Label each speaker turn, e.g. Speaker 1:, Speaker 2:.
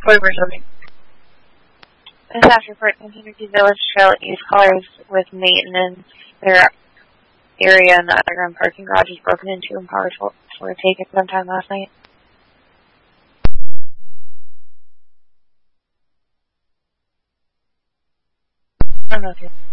Speaker 1: Clover something.
Speaker 2: Dispatch report, Kennedy Village Trail East callers with maintenance. Their area in the underground parking garage is broken into and power were taken sometime last night. I don't know if you're